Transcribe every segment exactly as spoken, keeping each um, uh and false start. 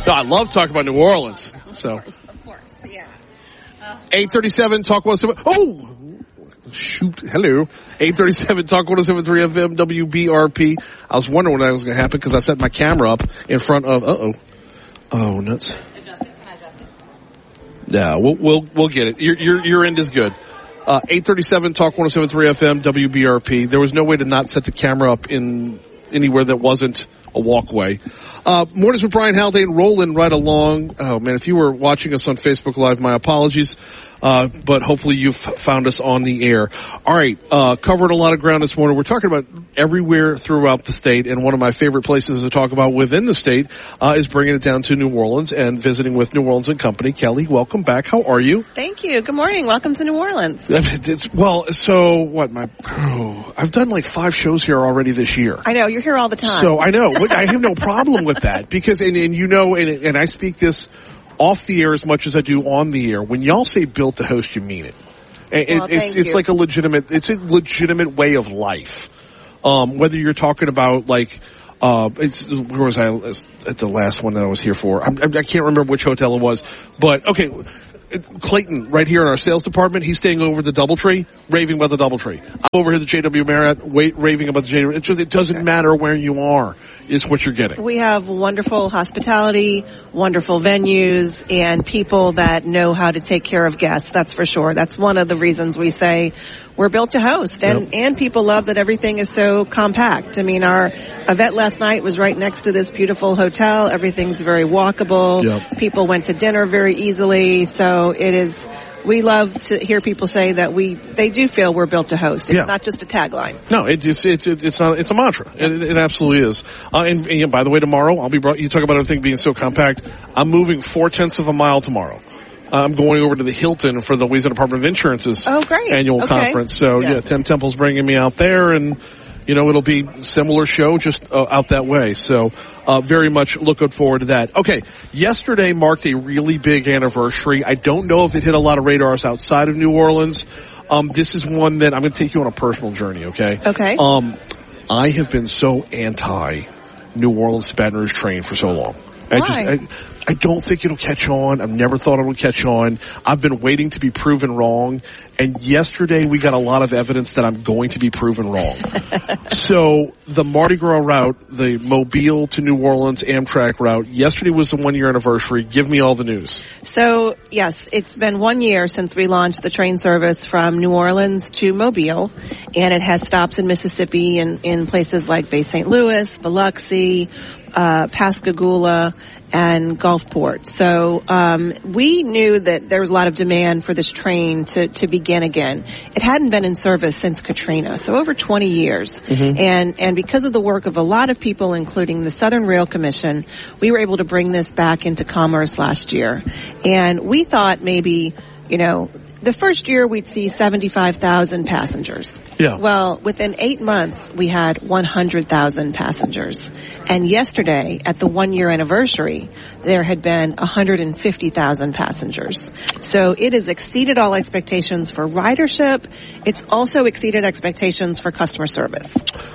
No, I love talking about New Orleans. So, of course, of course, yeah. Uh, eight thirty-seven Talk one oh seven. Oh, shoot! Hello, eight thirty-seven Talk one oh seven point three F M W B R P. I was wondering when that was going to happen because I set my camera up in front of. Uh oh. Oh, nuts. Adjust it. Can I adjust it? Yeah, we'll we'll we'll get it. Your your your end is good. Uh, eight thirty-seven Talk one oh seven point three F M W B R P. There was no way to not set the camera up in anywhere that wasn't a walkway. Uh, Mornings with Brian Haldane rolling right along. Oh man, if you were watching us on Facebook Live, my apologies. Uh, but hopefully you've found us on the air. All right, uh, covered a lot of ground this morning. We're talking about everywhere throughout the state, and one of my favorite places to talk about within the state uh, is bringing it down to New Orleans and visiting with New Orleans and Company. Kelly, welcome back. How are you? Thank you. Good morning. Welcome to New Orleans. It's, well, so what? My oh, I've done like five shows here already this year. I know you're here all the time. So I know I have no problem with that because, and, and you know, and, and I speak this off the air as much as I do on the air. When y'all say built to host, you mean it. it well, it's it's you. like a legitimate, it's a legitimate way of life. Um, whether you're talking about like, uh, it's, where was I at the last one that I was here for? I'm, I can't remember which hotel it was, but okay. Clayton, right here in our sales department, he's staying over at the DoubleTree, raving about the DoubleTree. I'm over here at the J W Marriott, wait, raving about the J W. It, just, it doesn't matter where you are, is what you're getting. We have wonderful hospitality, wonderful venues, and people that know how to take care of guests, that's for sure. That's one of the reasons we say we're built to host, and, yep. and people love that everything is so compact. I mean, our event last night was right next to this beautiful hotel. Everything's very walkable. Yep. People went to dinner very easily, so it is, we love to hear people say that we, they do feel we're built to host. It's yeah. not just a tagline. No, it, it's, it's, it's not, it's a mantra. It, it absolutely is. Uh, and, and by the way, tomorrow, I'll be brought, you talk about everything being so compact. I'm moving four tenths of a mile tomorrow. I'm going over to the Hilton for the Louisiana Department of Insurance's oh, great. annual okay. conference. So, yeah. yeah, Tim Temple's bringing me out there, and, you know, it'll be a similar show just uh, out that way. So, uh, very much looking forward to that. Okay, yesterday marked a really big anniversary. I don't know if it hit a lot of radars outside of New Orleans. Um, this is one that I'm going to take you on a personal journey, okay? Okay. Um, I have been so anti New Orleans Baton Rouge train for so long. Why? I just, I, I don't think it'll catch on. I've never thought it would catch on. I've been waiting to be proven wrong. And yesterday we got a lot of evidence that I'm going to be proven wrong. So the Mardi Gras route, the Mobile to New Orleans Amtrak route, yesterday was the one year anniversary. Give me all the news. So yes, it's been one year since we launched the train service from New Orleans to Mobile, and it has stops in Mississippi and in places like Bay Saint Louis, Biloxi, uh, Pascagoula, and Gulfport. So um, we knew that there was a lot of demand for this train to, to begin again. It hadn't been in service since Katrina, so over twenty years. Mm-hmm. And and because of the work of a lot of people, including the Southern Rail Commission, we were able to bring this back into commerce last year. And we thought maybe, you know, the first year we'd see seventy-five thousand passengers. Yeah. Well, within eight months we had one hundred thousand passengers. And yesterday, at the one-year anniversary, there had been one hundred fifty thousand passengers. So it has exceeded all expectations for ridership. It's also exceeded expectations for customer service.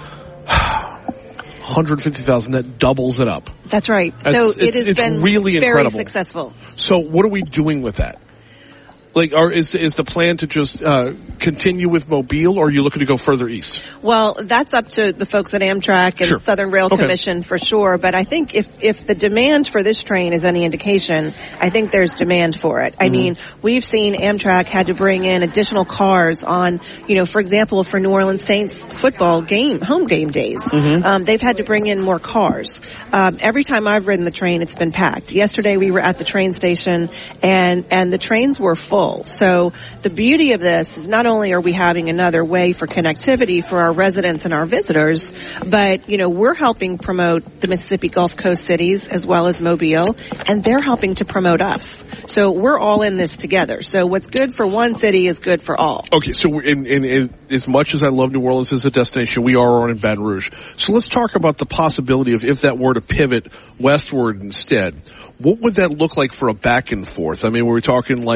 one hundred fifty thousand, that doubles it up. That's right. That's, so it's, it has it's been really very incredible. successful. So what are we doing with that? Like, are, is is the plan to just uh, continue with Mobile, or are you looking to go further east? Well, that's up to the folks at Amtrak and sure. Southern Rail okay. Commission for sure. But I think if if the demand for this train is any indication, I think there's demand for it. Mm-hmm. I mean, we've seen Amtrak had to bring in additional cars on, you know, for example, for New Orleans Saints football game, home game days. Mm-hmm. Um, they've had to bring in more cars. Um, every time I've ridden the train, it's been packed. Yesterday we were at the train station, and and the trains were full. So the beauty of this is not only are we having another way for connectivity for our residents and our visitors, but, you know, we're helping promote the Mississippi Gulf Coast cities as well as Mobile, and they're helping to promote us. So we're all in this together. So what's good for one city is good for all. Okay, so we're in, in, in, as much as I love New Orleans as a destination, we are on in Baton Rouge. So let's talk about the possibility of if that were to pivot westward instead. What would that look like for a back and forth? I mean, were we talking like an L S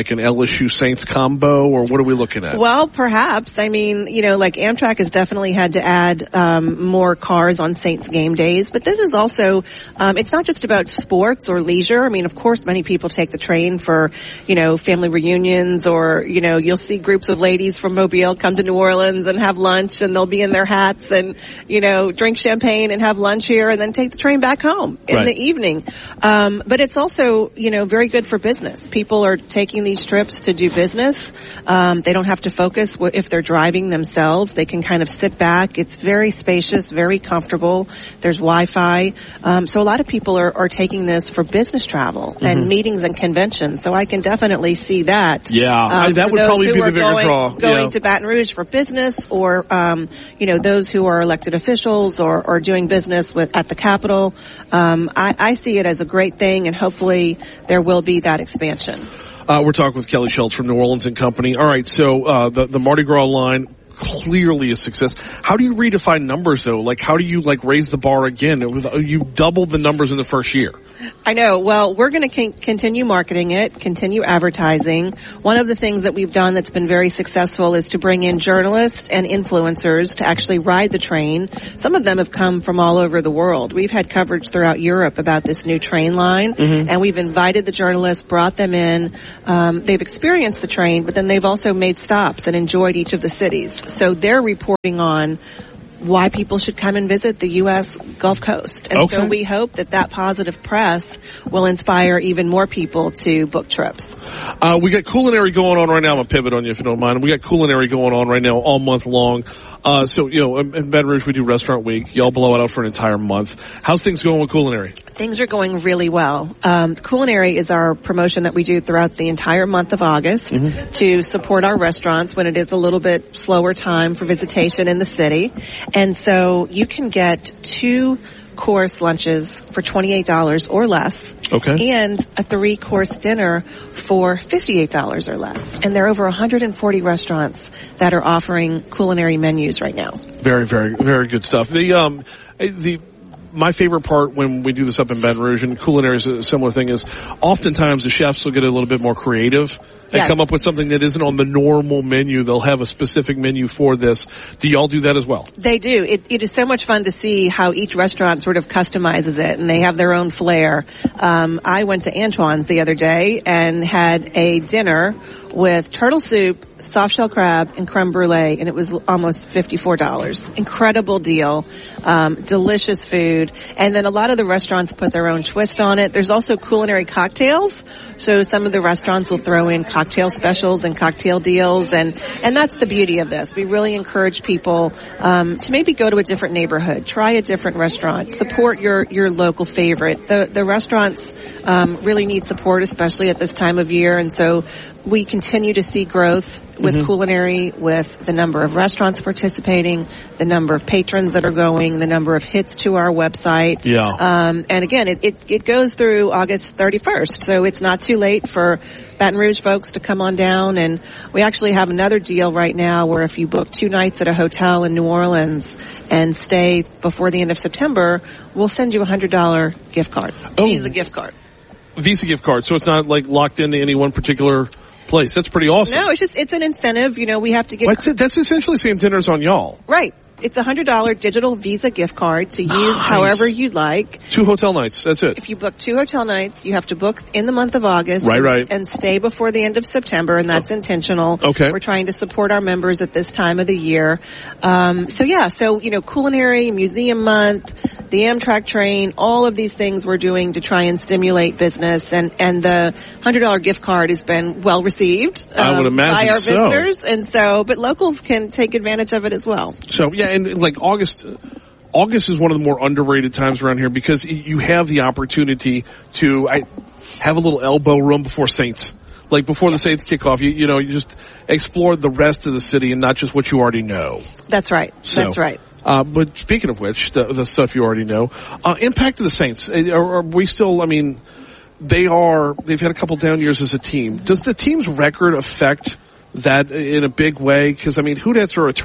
Horseshoe Saints combo, or what are we looking at? Well, perhaps. I mean, you know, like Amtrak has definitely had to add um, more cars on Saints game days, but this is also, um, it's not just about sports or leisure. I mean, of course, many people take the train for, you know, family reunions, or, you know, you'll see groups of ladies from Mobile come to New Orleans and have lunch, and they'll be in their hats and, you know, drink champagne and have lunch here and then take the train back home in right. the evening. Um, but it's also, you know, very good for business. People are taking these trips to do business. Um, they don't have to focus if they're driving themselves. They can kind of sit back. It's very spacious, very comfortable. There's Wi-Fi. Um, so a lot of people are, are taking this for business travel mm-hmm. and meetings and conventions. So I can definitely see that. Yeah, um, I, that would probably be the bigger going, draw. Going yeah. to Baton Rouge for business, or um, you know, those who are elected officials or, or doing business with at the Capitol. Um, I, I see it as a great thing, and hopefully there will be that expansion. Uh, we're talking with Kelly Schultz from New Orleans and Company. All right, so uh, the, the Mardi Gras line, clearly a success. How do you redefine numbers, though? Like, how do you, like, raise the bar again? It was, you doubled the numbers in the first year. I know. Well, we're going to con- continue marketing it, continue advertising. One of the things that we've done that's been very successful is to bring in journalists and influencers to actually ride the train. Some of them have come from all over the world. We've had coverage throughout Europe about this new train line, mm-hmm. and we've invited the journalists, brought them in. Um, they've experienced the train, but then they've also made stops and enjoyed each of the cities. So they're reporting on why people should come and visit the U S Gulf Coast. And okay. so we hope that that positive press will inspire even more people to book trips. Uh, we got culinary going on right now. I'm going to pivot on you if you don't mind. We got culinary going on right now all month long. Uh, so, you know, in Baton Rouge, we do Restaurant Week. Y'all blow it out for an entire month. How's things going with culinary? Things are going really well. Um, culinary is our promotion that we do throughout the entire month of August mm-hmm. to support our restaurants when it is a little bit slower time for visitation in the city. And so you can get two course lunches for twenty-eight dollars or less. Okay. And a three-course dinner for fifty-eight dollars or less. And there are over one hundred forty restaurants that are offering culinary menus right now. Very, very, very good stuff. The, um, the, my favorite part when we do this up in Baton Rouge, and culinary is a similar thing, is oftentimes the chefs will get a little bit more creative and yes. come up with something that isn't on the normal menu. They'll have a specific menu for this. Do y'all do that as well? They do. It, it is so much fun to see how each restaurant sort of customizes it, and they have their own flair. Um, I went to Antoine's the other day and had a dinner with turtle soup, soft shell crab, and creme brulee, and it was almost fifty-four dollars. Incredible deal. Um, delicious food. And then a lot of the restaurants put their own twist on it. There's also culinary cocktails. So some of the restaurants will throw in cocktail specials and cocktail deals, and, and that's the beauty of this. We really encourage people um, to maybe go to a different neighborhood, try a different restaurant, support your, your local favorite. The, the restaurants um, really need support, especially at this time of year, and so we continue to see growth with mm-hmm. culinary, with the number of restaurants participating, the number of patrons that are going, the number of hits to our website. Yeah. Um, and again, it, it, it goes through August thirty-first, so it's not too late for Baton Rouge folks to come on down. And we actually have another deal right now where if you book two nights at a hotel in New Orleans and stay before the end of September, we'll send you a one hundred dollars gift card. Oh. Visa gift card. Visa gift card, so it's not like locked into any one particular place. That's pretty awesome. No, it's just, it's an incentive. You know, we have to get... That's, that's essentially saying dinner's on y'all. Right. It's a one hundred dollars digital Visa gift card to nice. use however you'd like. Two hotel nights, that's it. If you book two hotel nights, you have to book in the month of August. Right, and, right. And stay before the end of September, and that's oh. intentional. Okay. We're trying to support our members at this time of the year. Um, so yeah, so, you know, culinary, museum month, the Amtrak train, all of these things we're doing to try and stimulate business, and, and the one hundred dollars gift card has been well received. Um, I would imagine by our so. visitors, and so, but locals can take advantage of it as well. So yeah, and like August, August is one of the more underrated times around here because you have the opportunity to I, have a little elbow room before Saints. Like before the Saints kick off, you, you know, you just explore the rest of the city and not just what you already know. That's right. So, That's right. Uh, but speaking of which, the, the stuff you already know, uh, impact of the Saints, are, are we still, I mean, they are, they've had a couple down years as a team. Does the team's record affect that in a big way? Because, I mean, Houdat's are eternal.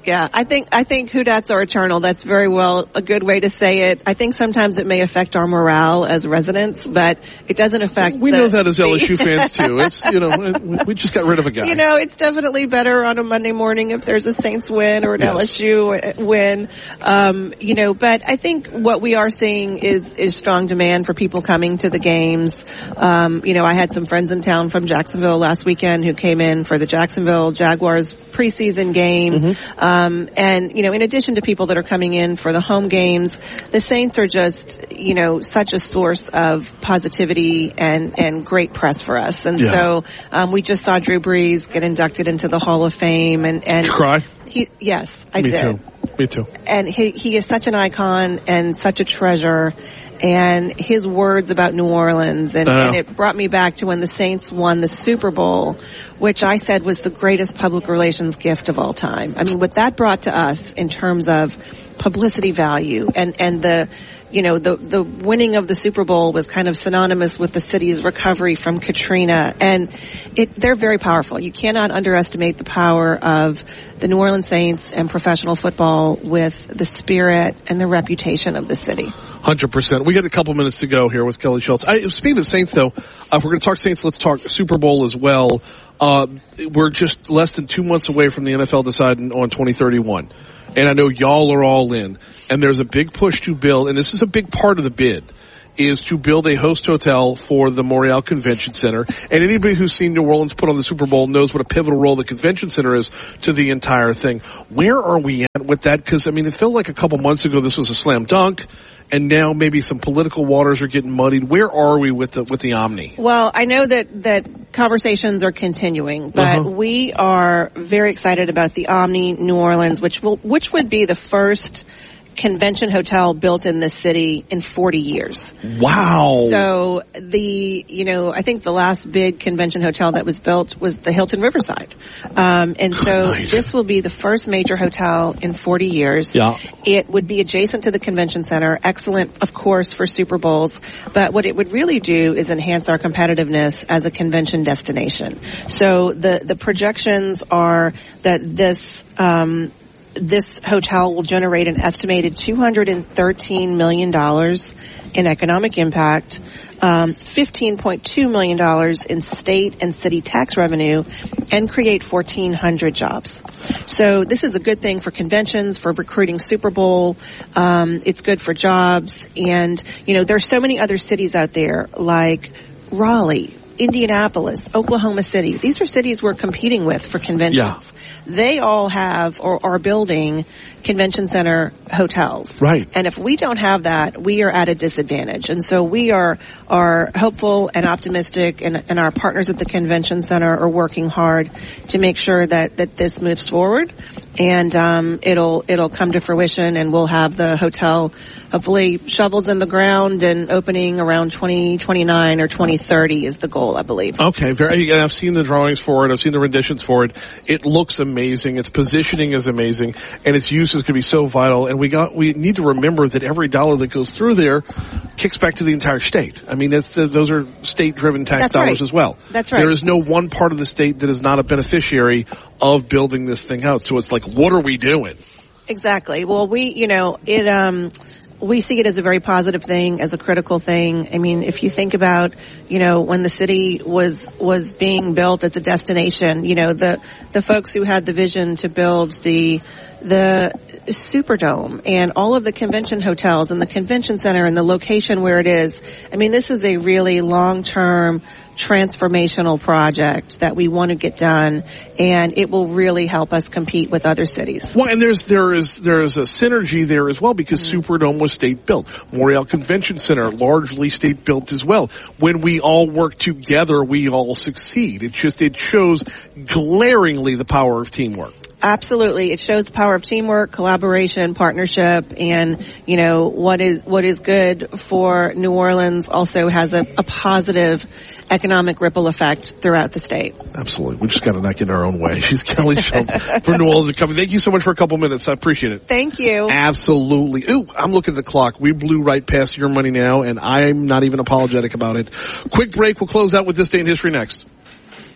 Yeah, I think I think who dats are eternal. That's very well a good way to say it. I think sometimes it may affect our morale as residents, but it doesn't affect. We the, know that as L S U fans too. It's you know we just got rid of a guy. You know, it's definitely better on a Monday morning if there's a Saints win or an yes. L S U win. Um, you know, but I think what we are seeing is is strong demand for people coming to the games. Um, you know, I had some friends in town from Jacksonville last weekend who came in for the Jacksonville Jaguars preseason game. Mm-hmm. Um, and, you know, in addition to people that are coming in for the home games, the Saints are just, you know, such a source of positivity and, and great press for us. And yeah. so, um, we just saw Drew Brees get inducted into the Hall of Fame and, and. Did you cry? He, yes, I Me did. Me too. Me too. And he, he is such an icon and such a treasure. And his words about New Orleans, and, and it brought me back to when the Saints won the Super Bowl, which I said was the greatest public relations gift of all time. I mean, what that brought to us in terms of publicity value and, and the, you know, the, the winning of the Super Bowl was kind of synonymous with the city's recovery from Katrina. And it, they're very powerful. You cannot underestimate the power of the New Orleans Saints and professional football with the spirit and the reputation of the city. one hundred percent. We got a couple minutes to go here with Kelly Schultz. I, speaking of Saints, though, uh, if we're going to talk Saints, let's talk Super Bowl as well. Uh, we're just less than two months away from the N F L deciding on twenty thirty-one. And I know y'all are all in. And there's a big push to build, and this is a big part of the bid, is to build a host hotel for the Montreal Convention Center. And anybody who's seen New Orleans put on the Super Bowl knows what a pivotal role the convention center is to the entire thing. Where are we at with that? Because, I mean, it felt like a couple months ago this was a slam dunk. And now maybe some political waters are getting muddied. Where are we with the with the Omni? Well, I know that that conversations are continuing, but uh-huh. we are very excited about the Omni New Orleans, which will which would be the first convention hotel built in this city in forty years. Wow. So the, you know, I think the last big convention hotel that was built was the Hilton Riverside. Um, and so nice. This will be the first major hotel in forty years. Yeah. It would be adjacent to the convention center. Excellent, of course, for Super Bowls. But what it would really do is enhance our competitiveness as a convention destination. So the, the projections are that this, um, this hotel will generate an estimated two hundred thirteen million dollars in economic impact, um, fifteen point two million dollars in state and city tax revenue, and create fourteen hundred jobs. So this is a good thing for conventions, for recruiting Super Bowl. Um, it's good for jobs. And, you know, there's so many other cities out there like Raleigh, Indianapolis, Oklahoma City. These are cities we're competing with for conventions. Yeah. They all have or are building convention center hotels. Right. And if we don't have that, we are at a disadvantage. And so we are are hopeful and optimistic, and, and our partners at the convention center are working hard to make sure that, that this moves forward. And um it'll it'll come to fruition, and we'll have the hotel hopefully shovels in the ground and opening around twenty twenty-nine or twenty thirty is the goal, I believe. Okay, very. And I've seen the drawings for it. I've seen the renditions for it. It looks amazing. Its positioning is amazing, and its use is going to be so vital. And we got we need to remember that every dollar that goes through there kicks back to the entire state. I mean, that's uh, those are state-driven tax That's dollars right. as well. That's right. There is no one part of the state that is not a beneficiary of building this thing out. So it's like, what are we doing? Exactly. Well, we, you know, it, um, we see it as a very positive thing, as a critical thing. I mean, if you think about, you know, when the city was, was being built as a destination, you know, the, the folks who had the vision to build the, the Superdome and all of the convention hotels and the convention center and the location where it is. I mean, this is a really long-term transformational project that we want to get done, and it will really help us compete with other cities. Well, and there's there is there is a synergy there as well, because mm-hmm. Superdome was state built. Montreal Convention Center largely state built as well. When we all work together, we all succeed. It just it shows glaringly the power of teamwork. Absolutely. It shows the power of teamwork, collaboration, partnership, and, you know, what is, what is good for New Orleans also has a, a positive economic ripple effect throughout the state. Absolutely. We just got to not get in our own way. She's Kelly Schultz for New Orleans Company. Thank you so much for a couple minutes. I appreciate it. Thank you. Absolutely. Ooh, I'm looking at the clock. We blew right past your money now, and I'm not even apologetic about it. Quick break. We'll close out with This Day in History next.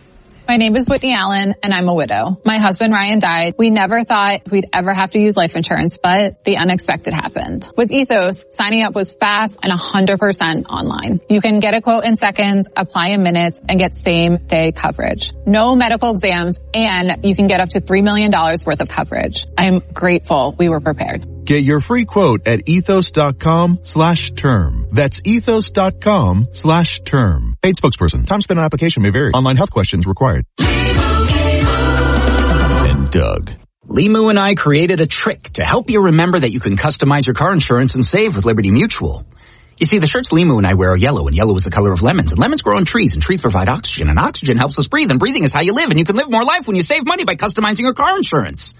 My name is Whitney Allen, and I'm a widow. My husband, Ryan, died. We never thought we'd ever have to use life insurance, but the unexpected happened. With Ethos, signing up was fast and one hundred percent online. You can get a quote in seconds, apply in minutes, and get same-day coverage. No medical exams, and you can get up to three million dollars worth of coverage. I'm grateful we were prepared. Get your free quote at ethos.com slash term. That's ethos.com slash term. Paid spokesperson. Time spent on application may vary. Online health questions required. And Doug. Limu and I created a trick to help you remember that you can customize your car insurance and save with Liberty Mutual. You see, the shirts Limu and I wear are yellow, and yellow is the color of lemons, and lemons grow on trees, and trees provide oxygen, and oxygen helps us breathe, and breathing is how you live, and you can live more life when you save money by customizing your car insurance.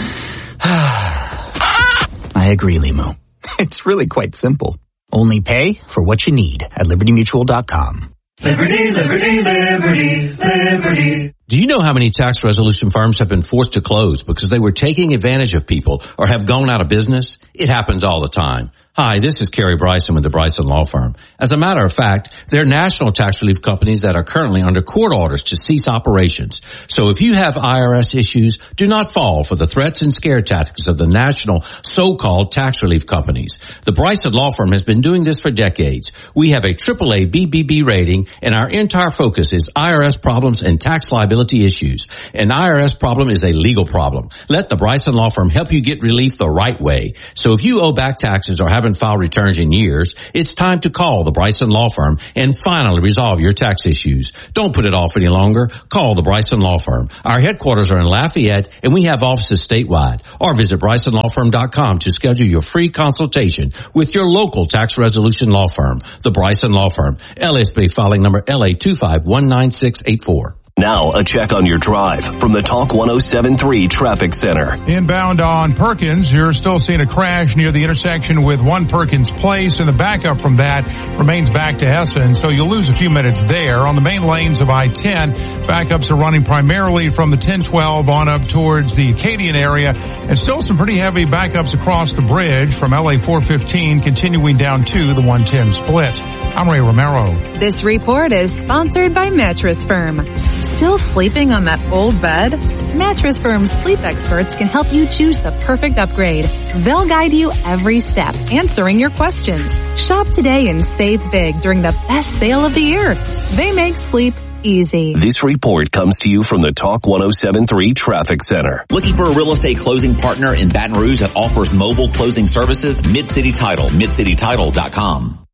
I agree, Limu. It's really quite simple. Only pay for what you need at liberty mutual dot com. Liberty, liberty, liberty, liberty. Do you know how many tax resolution firms have been forced to close because they were taking advantage of people or have gone out of business? It happens all the time. Hi, this is Kerry Bryson with the Bryson Law Firm. As a matter of fact, there are national tax relief companies that are currently under court orders to cease operations. So if you have I R S issues, do not fall for the threats and scare tactics of the national so-called tax relief companies. The Bryson Law Firm has been doing this for decades. We have a triple A B B B rating, and our entire focus is I R S problems and tax liability issues. An I R S problem is a legal problem. Let the Bryson Law Firm help you get relief the right way. So if you owe back taxes or haven't filed returns in years, it's time to call the Bryson Law Firm and finally resolve your tax issues. Don't put it off any longer. Call the Bryson Law Firm. Our headquarters are in Lafayette, and we have offices statewide. Or visit bryson law firm dot com to schedule your free consultation with your local tax resolution law firm. The Bryson Law Firm, L S B filing number L A two five one nine six eight four. Now, a check on your drive from the Talk one oh seven point three Traffic Center. Inbound on Perkins, you're still seeing a crash near the intersection with one Perkins Place, and the backup from that remains back to Essen, so you'll lose a few minutes there. On the main lanes of I ten, backups are running primarily from the ten twelve on up towards the Acadian area, and still some pretty heavy backups across the bridge from L A four fifteen continuing down to the one ten split. I'm Ray Romero. This report is sponsored by Mattress Firm. Still sleeping on that old bed? Mattress Firm's sleep experts can help you choose the perfect upgrade. They'll guide you every step, answering your questions. Shop today and save big during the best sale of the year. They make sleep easy. This report comes to you from the Talk one oh seven point three Traffic Center. Looking for a real estate closing partner in Baton Rouge that offers mobile closing services? Mid-City Title, mid city title dot com.